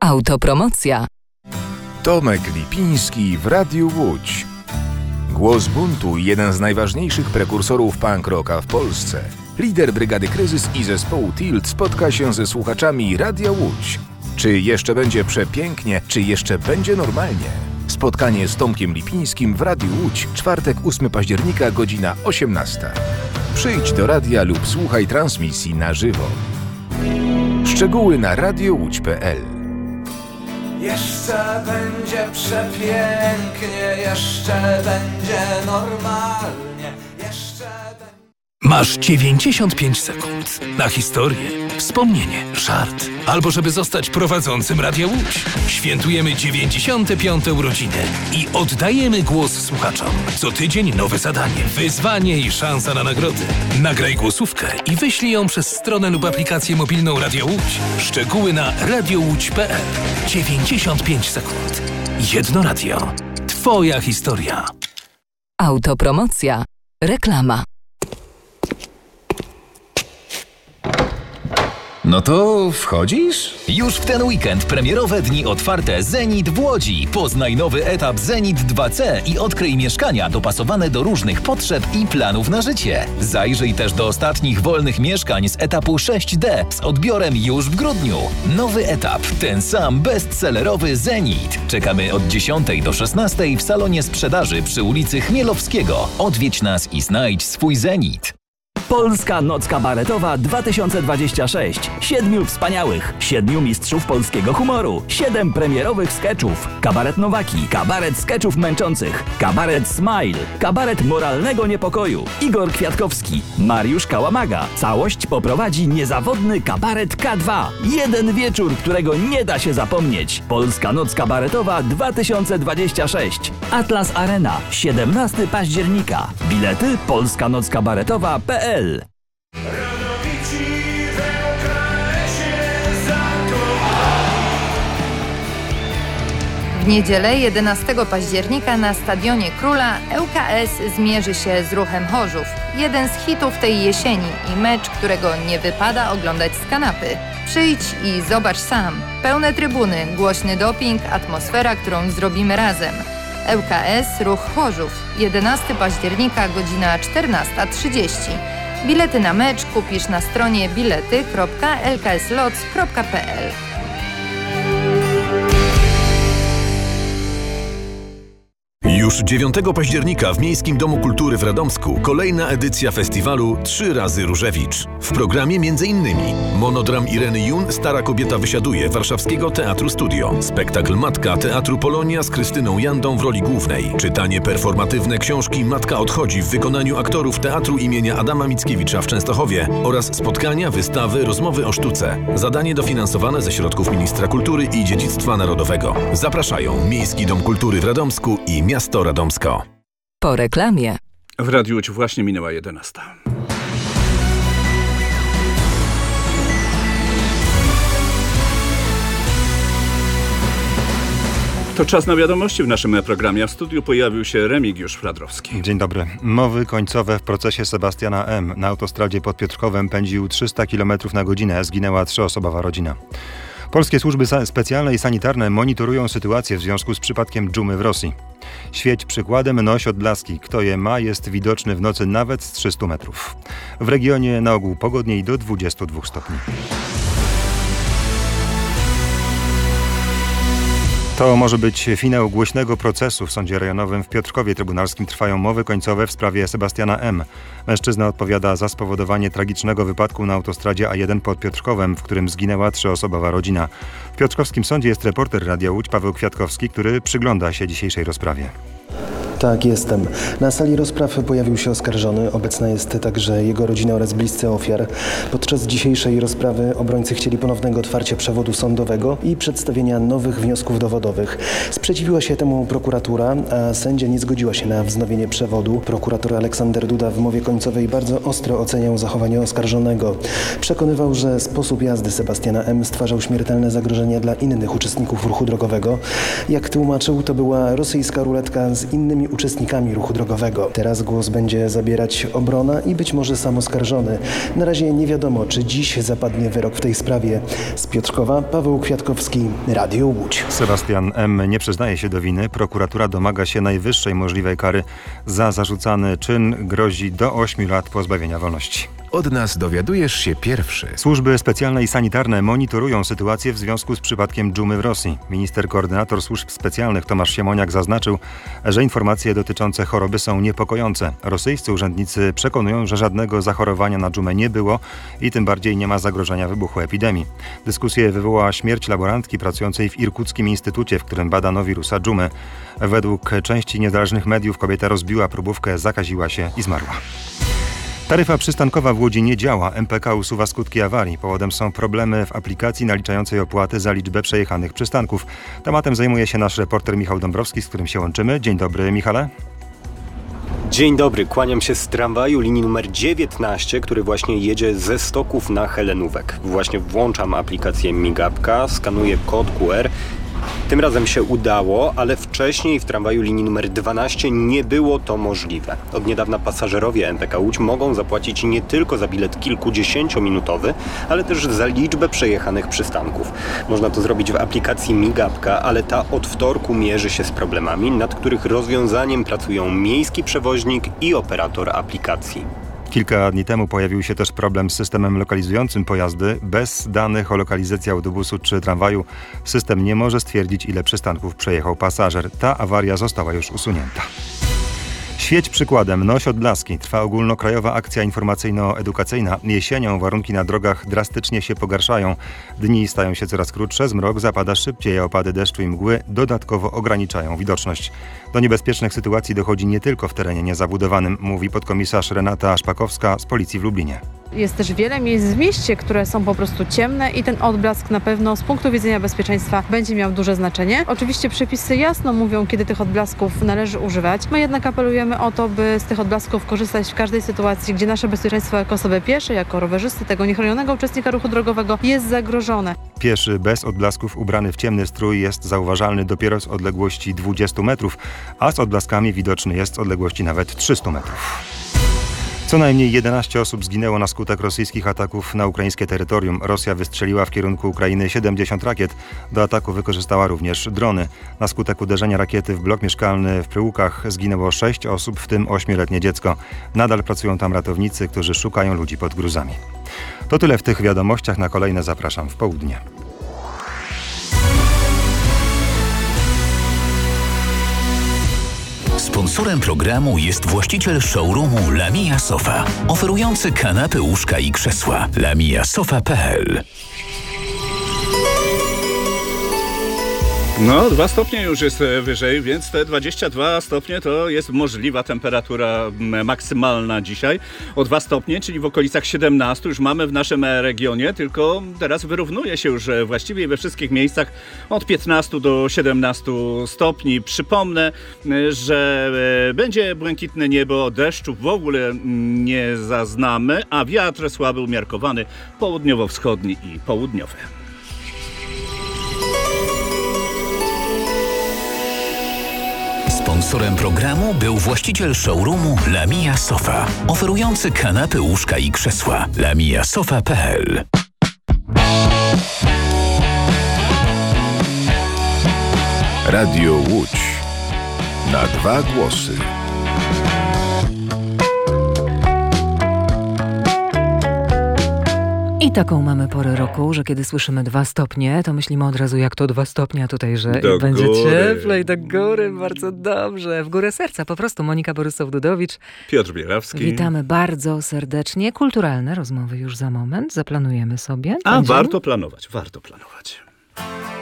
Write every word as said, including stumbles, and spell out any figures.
Autopromocja. Tomek Lipiński w Radiu Łódź. Głos buntu, jeden z najważniejszych prekursorów punk rocka w Polsce. Lider Brygady Kryzys i zespołu Tilt spotka się ze słuchaczami Radia Łódź. Czy jeszcze będzie przepięknie, czy jeszcze będzie normalnie? Spotkanie z Tomkiem Lipińskim w Radiu Łódź, czwartek ósmego października, godzina osiemnasta. Przyjdź do radia lub słuchaj transmisji na żywo. Szczegóły na radiowódź kropka pe el. Jeszcze będzie przepięknie, jeszcze będzie normalnie, jeszcze będzie... Masz dziewięćdziesiąt pięć sekund na historię, wspomnienie, żart, albo żeby zostać prowadzącym Radia Łódź. Świętujemy dziewięćdziesiąte piąte urodziny i oddajemy głos słuchaczom. Co tydzień nowe zadanie, wyzwanie i szansa na nagrody. Nagraj głosówkę i wyślij ją przez stronę lub aplikację mobilną Radia Łódź. Szczegóły na radiowódź kropka pe el. dziewięćdziesiąt pięć sekund. Jedno radio. Twoja historia. Autopromocja. Reklama. No to wchodzisz? Już w ten weekend premierowe dni otwarte Zenit w Łodzi. Poznaj nowy etap Zenit dwa C i odkryj mieszkania dopasowane do różnych potrzeb i planów na życie. Zajrzyj też do ostatnich wolnych mieszkań z etapu sześć D z odbiorem już w grudniu. Nowy etap, ten sam bestsellerowy Zenit. Czekamy od dziesiątej do szesnastej w salonie sprzedaży przy ulicy Chmielowskiego. Odwiedź nas i znajdź swój Zenit. Polska Noc Kabaretowa dwa tysiące dwadzieścia sześć. Siedmiu wspaniałych, siedmiu mistrzów polskiego humoru, siedem premierowych skeczów. Kabaret Nowaki, kabaret skeczów męczących, kabaret Smile, kabaret moralnego niepokoju. Igor Kwiatkowski, Mariusz Kałamaga. Całość poprowadzi niezawodny kabaret K dwa. Jeden wieczór, którego nie da się zapomnieć. Polska Noc Kabaretowa dwa tysiące dwadzieścia sześć. Atlas Arena, siedemnastego października. Bilety polska noc kabaretowa kropka pe el. W niedzielę jedenastego października na Stadionie Króla L K S zmierzy się z Ruchem Chorzów. Jeden z hitów tej jesieni i mecz, którego nie wypada oglądać z kanapy. Przyjdź i zobacz sam. Pełne trybuny, głośny doping, atmosfera, którą zrobimy razem. L K S Ruch Chorzów. jedenastego października, godzina czternasta trzydzieści. Bilety na mecz kupisz na stronie bilety kropka el ka es lots kropka pe el. Już dziewiątego października w Miejskim Domu Kultury w Radomsku kolejna edycja festiwalu Trzy razy Różewicz. W programie m.in. monodram Ireny Jun Stara kobieta wysiaduje Warszawskiego Teatru Studio, spektakl Matka Teatru Polonia z Krystyną Jandą w roli głównej, czytanie performatywne książki Matka odchodzi w wykonaniu aktorów Teatru imienia Adama Mickiewicza w Częstochowie oraz spotkania, wystawy, rozmowy o sztuce. Zadanie dofinansowane ze środków Ministra Kultury i Dziedzictwa Narodowego. Zapraszają Miejski Dom Kultury w Radomsku i Miasto Radomsko. Po reklamie. W Radiu Łódź właśnie minęła jedenasta. To czas na wiadomości w naszym programie. W studiu pojawił się Remigiusz Fladrowski. Dzień dobry. Mowy końcowe w procesie Sebastiana M. Na autostradzie pod Piotrkowem pędził trzysta kilometrów na godzinę. Zginęła trzyosobowa rodzina. Polskie służby specjalne i sanitarne monitorują sytuację w związku z przypadkiem dżumy w Rosji. Świeć przykładem, noś odblaski. Kto je ma, jest widoczny w nocy nawet z trzystu metrów. W regionie na ogół pogodniej do dwudziestu dwóch stopni. To może być finał głośnego procesu. W sądzie rejonowym w Piotrkowie Trybunalskim trwają mowy końcowe w sprawie Sebastiana M. Mężczyzna odpowiada za spowodowanie tragicznego wypadku na autostradzie A jeden pod Piotrkowem, w którym zginęła trzyosobowa rodzina. W piotrkowskim sądzie jest reporter Radia Łódź Paweł Kwiatkowski, który przygląda się dzisiejszej rozprawie. Tak, jestem. Na sali rozpraw pojawił się oskarżony. Obecna jest także jego rodzina oraz bliscy ofiar. Podczas dzisiejszej rozprawy obrońcy chcieli ponownego otwarcia przewodu sądowego i przedstawienia nowych wniosków dowodowych. Sprzeciwiła się temu prokuratura, a sędzia nie zgodziła się na wznowienie przewodu. Prokurator Aleksander Duda w mowie końcowej bardzo ostro oceniał zachowanie oskarżonego. Przekonywał, że sposób jazdy Sebastiana M. stwarzał śmiertelne zagrożenie dla innych uczestników ruchu drogowego. Jak tłumaczył, to była rosyjska ruletka z innymi byłymi uczestnikami ruchu drogowego. Teraz głos będzie zabierać obrona i być może sam oskarżony. Na razie nie wiadomo, czy dziś zapadnie wyrok w tej sprawie. Z Piotrkowa Paweł Kwiatkowski, Radio Łódź. Sebastian M. nie przyznaje się do winy. Prokuratura domaga się najwyższej możliwej kary. Za zarzucany czyn grozi do ośmiu lat pozbawienia wolności. Od nas dowiadujesz się pierwszy. Służby specjalne i sanitarne monitorują sytuację w związku z przypadkiem dżumy w Rosji. Minister koordynator służb specjalnych Tomasz Siemoniak zaznaczył, że informacje dotyczące choroby są niepokojące. Rosyjscy urzędnicy przekonują, że żadnego zachorowania na dżumę nie było i tym bardziej nie ma zagrożenia wybuchu epidemii. Dyskusję wywołała śmierć laborantki pracującej w Irkuckim Instytucie, w którym badano wirusa dżumy. Według części niezależnych mediów kobieta rozbiła próbówkę, zakaziła się i zmarła. Taryfa przystankowa w Łodzi nie działa. M P K usuwa skutki awarii. Powodem są problemy w aplikacji naliczającej opłaty za liczbę przejechanych przystanków. Tematem zajmuje się nasz reporter Michał Dąbrowski, z którym się łączymy. Dzień dobry, Michale. Dzień dobry, kłaniam się z tramwaju linii numer dziewiętnaście, który właśnie jedzie ze Stoków na Helenówek. Właśnie włączam aplikację Migapka, skanuję kod Q R. Tym razem się udało, ale wcześniej w tramwaju linii numer dwanaście nie było to możliwe. Od niedawna pasażerowie M P K Łódź mogą zapłacić nie tylko za bilet kilkudziesięciominutowy, ale też za liczbę przejechanych przystanków. Można to zrobić w aplikacji Migapka, ale ta od wtorku mierzy się z problemami, nad których rozwiązaniem pracują miejski przewoźnik i operator aplikacji. Kilka dni temu pojawił się też problem z systemem lokalizującym pojazdy. Bez danych o lokalizacji autobusu czy tramwaju system nie może stwierdzić, ile przystanków przejechał pasażer. Ta awaria została już usunięta. Świeć przykładem, noś odblaski. Trwa ogólnokrajowa akcja informacyjno-edukacyjna. Jesienią warunki na drogach drastycznie się pogarszają. Dni stają się coraz krótsze, zmrok zapada szybciej, a opady deszczu i mgły dodatkowo ograniczają widoczność. Do niebezpiecznych sytuacji dochodzi nie tylko w terenie niezabudowanym, mówi podkomisarz Renata Szpakowska z Policji w Lublinie. Jest też wiele miejsc w mieście, które są po prostu ciemne i ten odblask na pewno z punktu widzenia bezpieczeństwa będzie miał duże znaczenie. Oczywiście przepisy jasno mówią, kiedy tych odblasków należy używać. My jednak apelujemy o to, by z tych odblasków korzystać w każdej sytuacji, gdzie nasze bezpieczeństwo jako osoby pieszej, jako rowerzysty, tego niechronionego uczestnika ruchu drogowego jest zagrożone. Pieszy bez odblasków ubrany w ciemny strój jest zauważalny dopiero z odległości dwudziestu metrów, a z odblaskami widoczny jest z odległości nawet trzystu metrów. Co najmniej jedenaście osób zginęło na skutek rosyjskich ataków na ukraińskie terytorium. Rosja wystrzeliła w kierunku Ukrainy siedemdziesiąt rakiet. Do ataku wykorzystała również drony. Na skutek uderzenia rakiety w blok mieszkalny w Pryłkach zginęło sześć osób, w tym ośmioletnie dziecko. Nadal pracują tam ratownicy, którzy szukają ludzi pod gruzami. To tyle w tych wiadomościach. Na kolejne zapraszam w południe. Sponsorem programu jest właściciel showroomu Lamia Sofa, oferujący kanapy, łóżka i krzesła. lamia sofa kropka p l. No, dwa stopnie już jest wyżej, więc te dwadzieścia dwa stopnie to jest możliwa temperatura maksymalna dzisiaj. O dwa stopnie, czyli w okolicach siedemnastu już mamy w naszym regionie, tylko teraz wyrównuje się już właściwie we wszystkich miejscach od piętnastu do siedemnastu stopni. Przypomnę, że będzie błękitne niebo, deszczu w ogóle nie zaznamy, a wiatr słaby umiarkowany południowo-wschodni i południowy. Sponsorem programu był właściciel showroomu Lamia Sofa, oferujący kanapy, łóżka i krzesła. lamia sofa kropka p l. Radio Łódź. Na dwa głosy. I taką mamy porę roku, że kiedy słyszymy dwa stopnie, to myślimy od razu, jak to dwa stopnie, a tutaj, że do będzie góry. cieplej, do góry, bardzo dobrze. W górę serca, po prostu. Monika Borysow-Dudowicz. Piotr Bierawski. Witamy bardzo serdecznie. Kulturalne rozmowy już za moment, zaplanujemy sobie. A Będziemy... warto planować, warto planować.